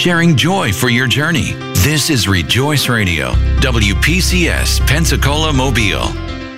sharing joy for your journey. This is Rejoice Radio, WPCS, Pensacola, Mobile.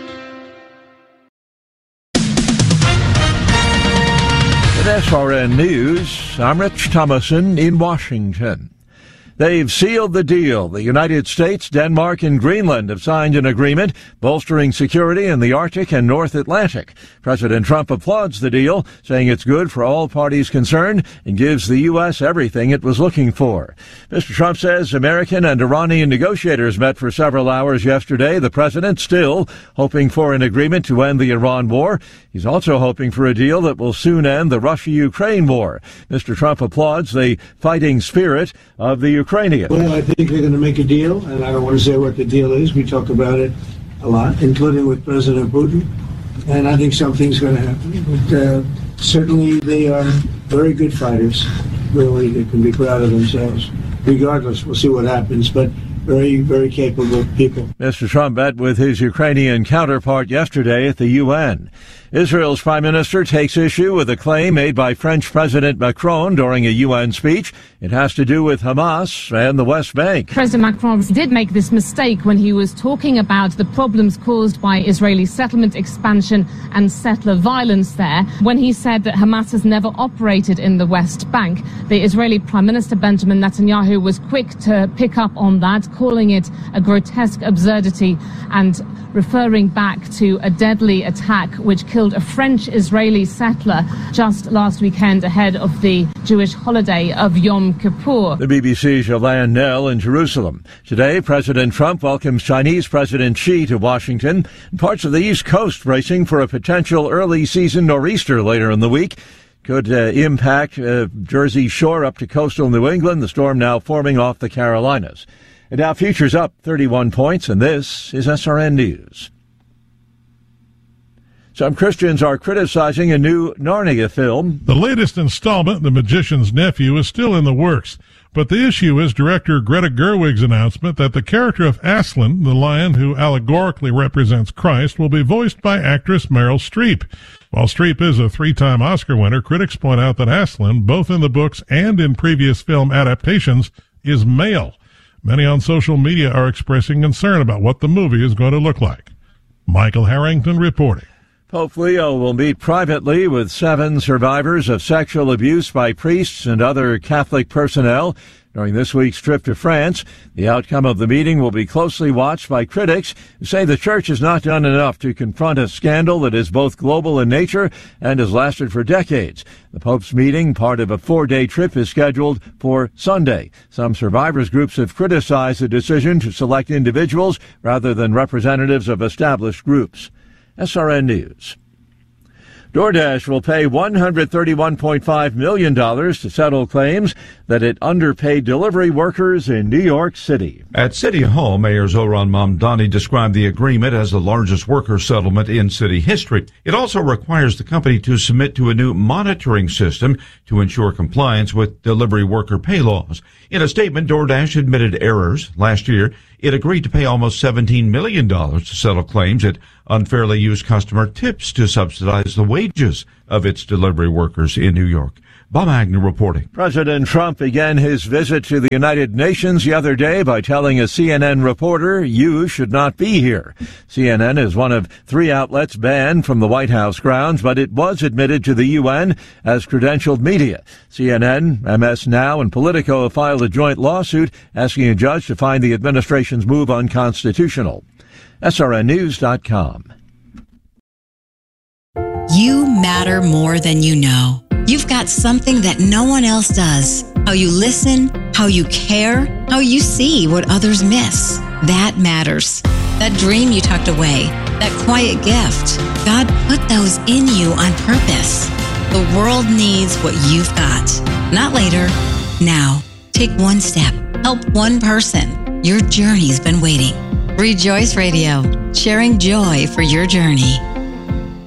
With SRN News, I'm Rich Thomason in Washington. They've sealed the deal. The United States, Denmark, and Greenland have signed an agreement bolstering security in the Arctic and North Atlantic. President Trump applauds the deal, saying it's good for all parties concerned and gives the U.S. everything it was looking for. Mr. Trump says American and Iranian negotiators met for several hours yesterday. The president still hoping for an agreement to end the Iran war. He's also hoping for a deal that will soon end the Russia-Ukraine war. Mr. Trump applauds the fighting spirit of the Ukrainians. Well, I think they're going to make a deal, and I don't want to say what the deal is. We talk about it a lot, including with President Putin, and I think something's going to happen. But certainly they are very good fighters. Really, they can be proud of themselves. Regardless, we'll see what happens, but very, very capable people. Mr. Trump met with his Ukrainian counterpart yesterday at the UN. Israel's prime minister takes issue with a claim made by French President Macron during a UN speech. It has to do with Hamas and the West Bank. President Macron did make this mistake when he was talking about the problems caused by Israeli settlement expansion and settler violence there, when he said that Hamas has never operated in the West Bank. The Israeli Prime Minister Benjamin Netanyahu was quick to pick up on that, calling it a grotesque absurdity and referring back to a deadly attack which killed a French-Israeli settler just last weekend ahead of the Jewish holiday of Yom Kippur. The BBC's Yolande Knell in Jerusalem. Today, President Trump welcomes Chinese President Xi to Washington. Parts of the East Coast bracing for a potential early season nor'easter later in the week. Could impact Jersey Shore up to coastal New England. The storm now forming off the Carolinas. And Dow futures up 31 points, and this is SRN News. Some Christians are criticizing a new Narnia film. The latest installment, The Magician's Nephew, is still in the works. But the issue is director Greta Gerwig's announcement that the character of Aslan, the lion who allegorically represents Christ, will be voiced by actress Meryl Streep. While Streep is a three-time Oscar winner, critics point out that Aslan, both in the books and in previous film adaptations, is male. Many on social media are expressing concern about what the movie is going to look like. Michael Harrington reporting. Pope Leo will meet privately with 7 survivors of sexual abuse by priests and other Catholic personnel during this week's trip to France. The outcome of the meeting will be closely watched by critics who say the Church has not done enough to confront a scandal that is both global in nature and has lasted for decades. The Pope's meeting, part of a 4-day trip, is scheduled for Sunday. Some survivors groups have criticized the decision to select individuals rather than representatives of established groups. SRN News. DoorDash will pay $131.5 million to settle claims that it underpaid delivery workers in New York City. At City Hall, Mayor Zohran Mamdani described the agreement as the largest worker settlement in city history. It also requires the company to submit to a new monitoring system to ensure compliance with delivery worker pay laws. In a statement, DoorDash admitted errors. Last year, it agreed to pay almost $17 million to settle claims it unfairly used customer tips to subsidize the wages of its delivery workers in New York. Bob Agnew reporting. President Trump began his visit to the United Nations the other day by telling a CNN reporter, "You should not be here." CNN is one of 3 outlets banned from the White House grounds, but it was admitted to the UN as credentialed media. CNN, MS Now, and Politico have filed a joint lawsuit asking a judge to find the administration's move unconstitutional. SRNnews.com. You matter more than you know. You've got something that no one else does. How you listen, how you care, how you see what others miss. That matters. That dream you tucked away, that quiet gift. God put those in you on purpose. The world needs what you've got. Not later, now. Take one step. Help one person. Your journey's been waiting. Rejoice Radio, sharing joy for your journey.